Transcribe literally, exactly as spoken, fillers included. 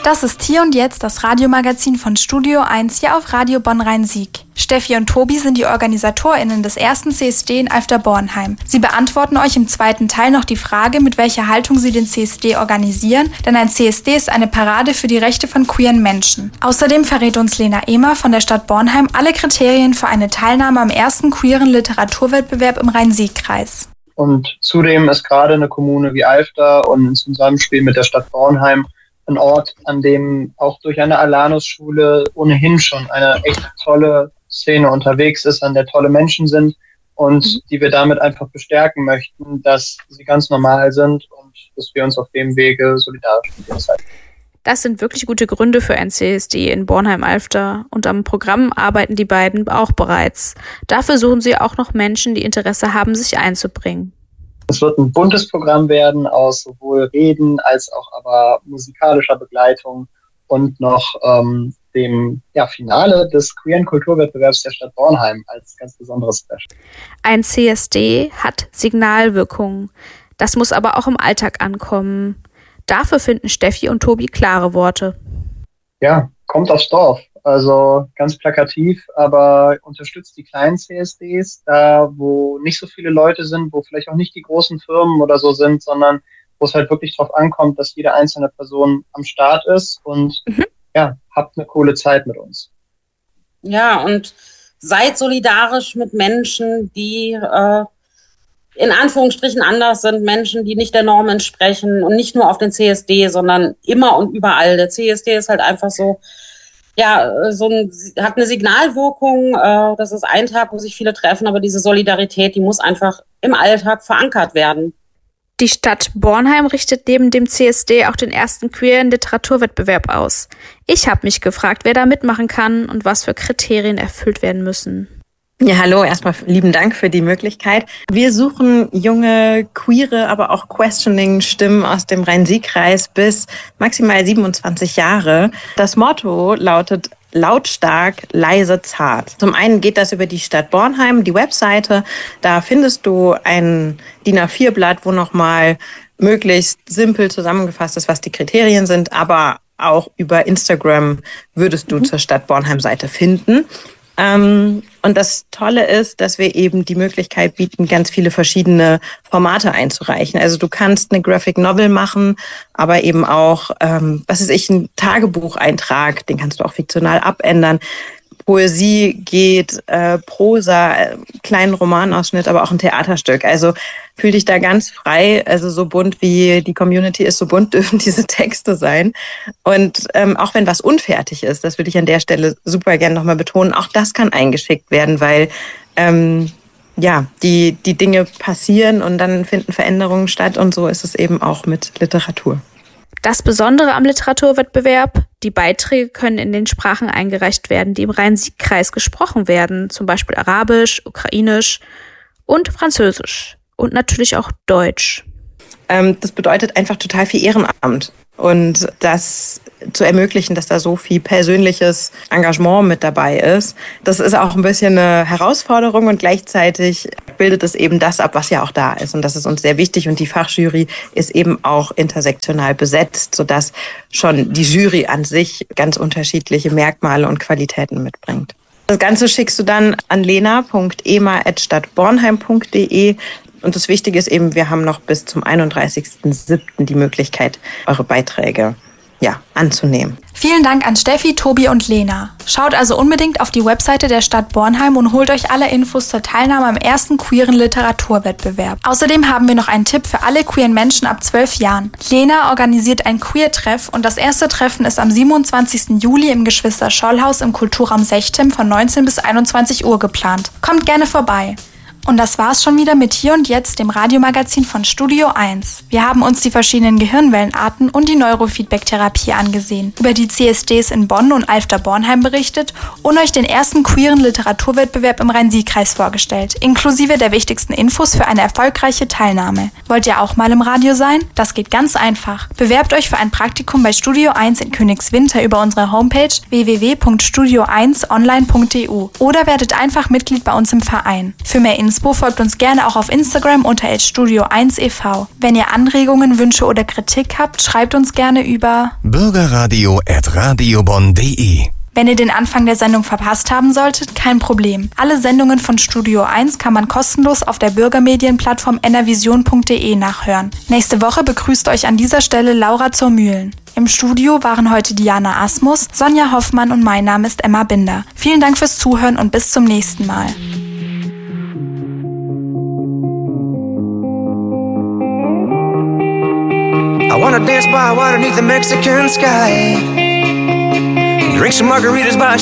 Das ist Hier und Jetzt, das Radiomagazin von Studio eins hier auf Radio Bonn-Rhein-Sieg. Steffi und Tobi sind die OrganisatorInnen des ersten C S D in Alfter-Bornheim. Sie beantworten euch im zweiten Teil noch die Frage, mit welcher Haltung sie den C S D organisieren, denn ein C S D ist eine Parade für die Rechte von queeren Menschen. Außerdem verrät uns Lena Ehmer von der Stadt Bornheim alle Kriterien für eine Teilnahme am ersten queeren Literaturwettbewerb im Rhein-Sieg-Kreis. Und zudem ist gerade eine Kommune wie Alfter und im Zusammenspiel mit der Stadt Bornheim ein Ort, an dem auch durch eine Alanus-Schule ohnehin schon eine echt tolle Szene unterwegs ist, an der tolle Menschen sind und die wir damit einfach bestärken möchten, dass sie ganz normal sind und dass wir uns auf dem Wege solidarisch mit ihnen zeigen. Das sind wirklich gute Gründe für ein C S D in Bornheim-Alfter und am Programm arbeiten die beiden auch bereits. Dafür suchen sie auch noch Menschen, die Interesse haben, sich einzubringen. Es wird ein buntes Programm werden aus sowohl Reden als auch aber musikalischer Begleitung und noch ähm, dem ja, Finale des queeren Kulturwettbewerbs der Stadt Bornheim als ganz besonderes Special. Ein C S D hat Signalwirkung. Das muss aber auch im Alltag ankommen. Dafür finden Steffi und Tobi klare Worte. Ja, kommt aufs Dorf. Also ganz plakativ, aber unterstützt die kleinen C S Ds, da wo nicht so viele Leute sind, wo vielleicht auch nicht die großen Firmen oder so sind, sondern wo es halt wirklich drauf ankommt, dass jede einzelne Person am Start ist und mhm. ja, habt eine coole Zeit mit uns. Ja, und seid solidarisch mit Menschen, die äh, in Anführungsstrichen anders sind, Menschen, die nicht der Norm entsprechen und nicht nur auf den C S D, sondern immer und überall. Der C S D ist halt einfach so, ja, so ein, hat eine Signalwirkung, äh, das ist ein Tag, wo sich viele treffen, aber diese Solidarität, die muss einfach im Alltag verankert werden. Die Stadt Bornheim richtet neben dem C S D auch den ersten queeren Literaturwettbewerb aus. Ich habe mich gefragt, wer da mitmachen kann und was für Kriterien erfüllt werden müssen. Ja, hallo, erstmal lieben Dank für die Möglichkeit. Wir suchen junge, queere, aber auch questioning-Stimmen aus dem Rhein-Sieg-Kreis bis maximal siebenundzwanzig Jahre. Das Motto lautet lautstark, leise, zart. Zum einen geht das über die Stadt Bornheim, die Webseite. Da findest du ein D I N A vier Blatt, wo nochmal möglichst simpel zusammengefasst ist, was die Kriterien sind, aber auch über Instagram würdest du mhm. zur Stadt Bornheim-Seite finden. Ähm, und das Tolle ist, dass wir eben die Möglichkeit bieten, ganz viele verschiedene Formate einzureichen. Also du kannst eine Graphic Novel machen, aber eben auch, ähm, was ist ich, ein Tagebucheintrag, den kannst du auch fiktional abändern. Poesie geht, äh, Prosa, äh, kleinen Romanausschnitt, aber auch ein Theaterstück. Also fühl dich da ganz frei. Also so bunt wie die Community ist, so bunt dürfen diese Texte sein. Und ähm, auch wenn was unfertig ist, das würde ich an der Stelle super gerne nochmal betonen, auch das kann eingeschickt werden, weil ähm, ja die die Dinge passieren und dann finden Veränderungen statt. Und so ist es eben auch mit Literatur. Das Besondere am Literaturwettbewerb, die Beiträge können in den Sprachen eingereicht werden, die im Rhein-Sieg-Kreis gesprochen werden, zum Beispiel Arabisch, Ukrainisch und Französisch und natürlich auch Deutsch. Ähm, das bedeutet einfach total viel Ehrenamt und das zu ermöglichen, dass da so viel persönliches Engagement mit dabei ist. Das ist auch ein bisschen eine Herausforderung und gleichzeitig bildet es eben das ab, was ja auch da ist. Und das ist uns sehr wichtig und die Fachjury ist eben auch intersektional besetzt, sodass schon die Jury an sich ganz unterschiedliche Merkmale und Qualitäten mitbringt. Das Ganze schickst du dann an lena punkt ema at stadtbornheim punkt de. Und das Wichtige ist eben, wir haben noch bis zum einunddreißigsten siebten die Möglichkeit, eure Beiträge ja, anzunehmen. Vielen Dank an Steffi, Tobi und Lena. Schaut also unbedingt auf die Webseite der Stadt Bornheim und holt euch alle Infos zur Teilnahme am ersten queeren Literaturwettbewerb. Außerdem haben wir noch einen Tipp für alle queeren Menschen ab zwölf Jahren. Lena organisiert ein Queer-Treff und das erste Treffen ist am siebenundzwanzigsten Juli im Geschwister-Scholl-Haus im Kulturraum Sechtem von neunzehn bis einundzwanzig Uhr geplant. Kommt gerne vorbei. Und das war's schon wieder mit Hier und Jetzt, dem Radiomagazin von Studio eins. Wir haben uns die verschiedenen Gehirnwellenarten und die Neurofeedback-Therapie angesehen, über die C S Ds in Bonn und Alfter-Bornheim berichtet und euch den ersten queeren Literaturwettbewerb im Rhein-Sieg-Kreis vorgestellt, inklusive der wichtigsten Infos für eine erfolgreiche Teilnahme. Wollt ihr auch mal im Radio sein? Das geht ganz einfach. Bewerbt euch für ein Praktikum bei Studio eins in Königswinter über unsere Homepage w w w punkt studio eins online punkt d u oder werdet einfach Mitglied bei uns im Verein. Für mehr Infos Inspo folgt uns gerne auch auf Instagram unter at studio eins e v. Wenn ihr Anregungen, Wünsche oder Kritik habt, schreibt uns gerne über bürgerradio at radiobonn punkt de. Wenn ihr den Anfang der Sendung verpasst haben solltet, kein Problem. Alle Sendungen von Studio eins kann man kostenlos auf der Bürgermedienplattform enervision punkt de nachhören. Nächste Woche begrüßt euch an dieser Stelle Laura zur Mühlen. Im Studio waren heute Diana Asmus, Sonja Hoffmann und mein Name ist Emma Binder. Vielen Dank fürs Zuhören und bis zum nächsten Mal. I wanna dance by water beneath the Mexican sky. Drink some margaritas by